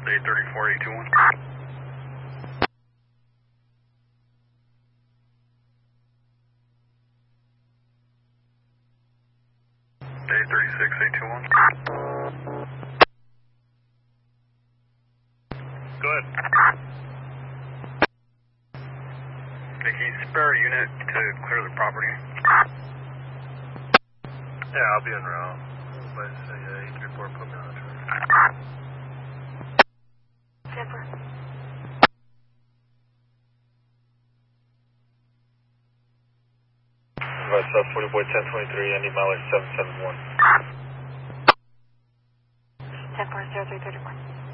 834-821. Day 36-821. Go ahead. Can you spare a unit to clear the property? Yeah, I'll be en route. Everybody say 834, put me on the track. Jennifer. West 40 boy 1023, Andy mileage 771. 10-4, 0331.